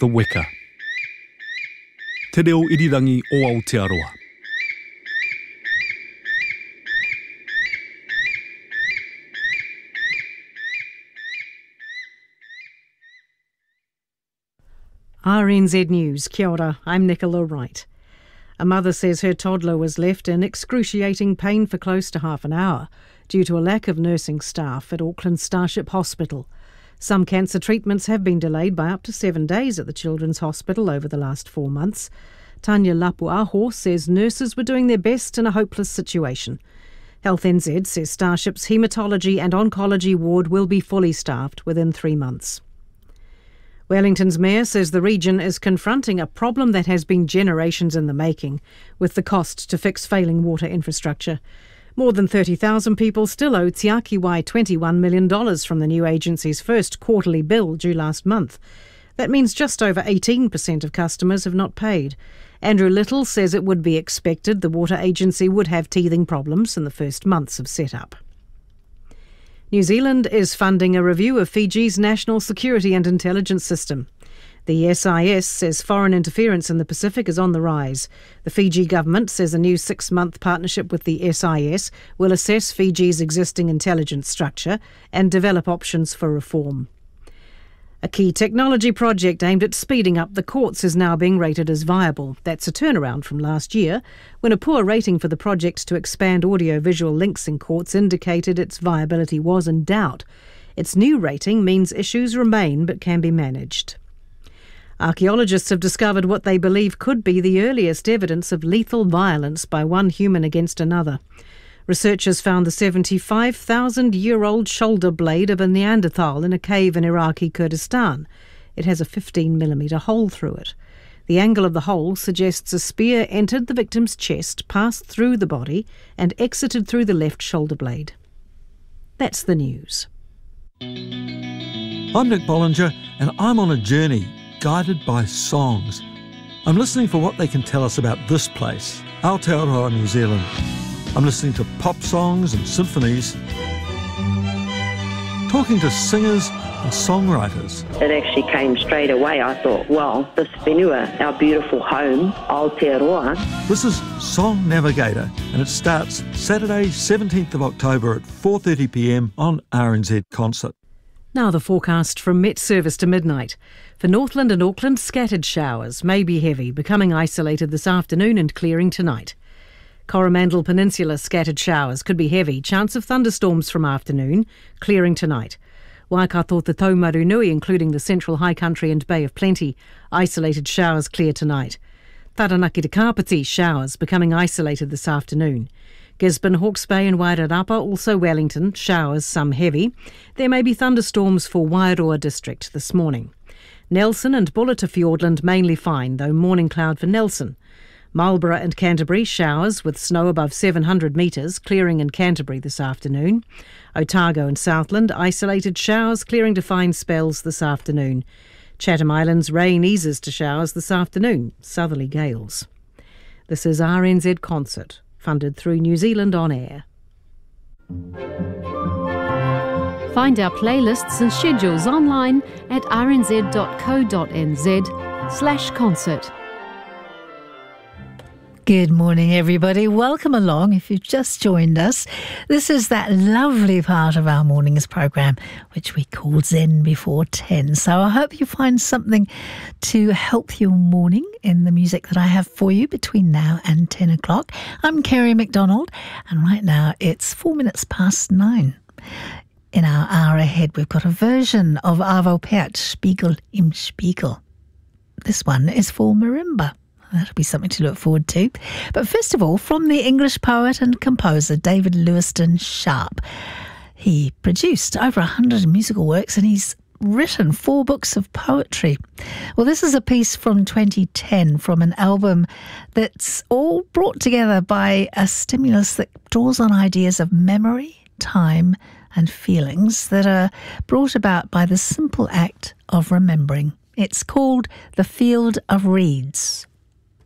The Weka. Te reo irirangi o Aotearoa. RNZ News, kia ora, I'm Nicola Wright. A mother says her toddler was left in excruciating pain for close to half an hour due to a lack of nursing staff at Auckland Starship Hospital. Some cancer treatments have been delayed by up to 7 days at the Children's Hospital over the last 4 months. Tanya Lapuaho says nurses were doing their best in a hopeless situation. Health NZ says Starship's haematology and oncology ward will be fully staffed within 3 months. Wellington's mayor says the region is confronting a problem that has been generations in the making, with the cost to fix failing water infrastructure. More than 30,000 people still owe Te Akiwai $21 million from the new agency's first quarterly bill due last month. That means just over 18% of customers have not paid. Andrew Little says it would be expected the water agency would have teething problems in the first months of set-up. New Zealand is funding a review of Fiji's national security and intelligence system. The SIS says foreign interference in the Pacific is on the rise. The Fiji government says a new 6-month partnership with the SIS will assess Fiji's existing intelligence structure and develop options for reform. A key technology project aimed at speeding up the courts is now being rated as viable. That's a turnaround from last year, when a poor rating for the project to expand audio-visual links in courts indicated its viability was in doubt. Its new rating means issues remain but can be managed. Archaeologists have discovered what they believe could be the earliest evidence of lethal violence by one human against another. Researchers found the 75,000-year-old shoulder blade of a Neanderthal in a cave in Iraqi Kurdistan. It has a 15mm hole through it. The angle of the hole suggests a spear entered the victim's chest, passed through the body, and exited through the left shoulder blade. That's the news. I'm Nick Bollinger, and I'm on a journey, guided by songs. I'm listening for what they can tell us about this place, Aotearoa, New Zealand. I'm listening to pop songs and symphonies, talking to singers and songwriters. It actually came straight away. I thought, well, this whenua, our beautiful home, Aotearoa. This is Song Navigator, and it starts Saturday, 17th of October at 4:30pm on RNZ Concert. Now the forecast from Met Service to midnight. For Northland and Auckland, scattered showers may be heavy, becoming isolated this afternoon and clearing tonight. Coromandel Peninsula, scattered showers could be heavy. Chance of thunderstorms from afternoon, clearing tonight. Waikato to Taumarunui, including the Central High Country and Bay of Plenty, isolated showers clear tonight. Taranaki to Kapiti, showers becoming isolated this afternoon. Gisborne, Hawke's Bay and Wairarapa, also Wellington, showers, some heavy. There may be thunderstorms for Wairoa district this morning. Nelson and Buller to Fiordland mainly fine, though morning cloud for Nelson. Marlborough and Canterbury, showers with snow above 700 metres, clearing in Canterbury this afternoon. Otago and Southland, isolated showers, clearing to fine spells this afternoon. Chatham Islands, rain eases to showers this afternoon, southerly gales. This is RNZ Concert, funded through New Zealand On Air. Find our playlists and schedules online at rnz.co.nz/concert. Good morning, everybody. Welcome along if you've just joined us. This is that lovely part of our morning's programme, which we call Zen Before 10. So I hope you find something to help your morning in the music that I have for you between now and 10 o'clock. I'm Kerry McDonald, and right now it's 9:04. In our hour ahead, we've got a version of Arvo Pärt, Spiegel im Spiegel. This one is for marimba. That'll be something to look forward to. But first of all, from the English poet and composer David Lewiston Sharp. He produced over 100 musical works and he's written 4 books of poetry. Well, this is a piece from 2010 from an album that's all brought together by a stimulus that draws on ideas of memory, time and feelings that are brought about by the simple act of remembering. It's called The Field of Reeds.